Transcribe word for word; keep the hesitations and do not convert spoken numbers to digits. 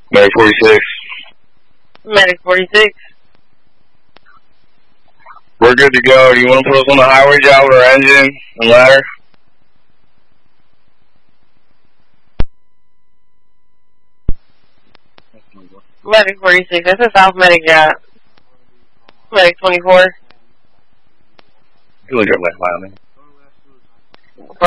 Medic forty-six. Medic forty-six. We're good to go. Do you want to put us on the highway job with our engine and ladder? Medic forty-six. That's a South Medic job. Medic twenty-four. You look at my file, man.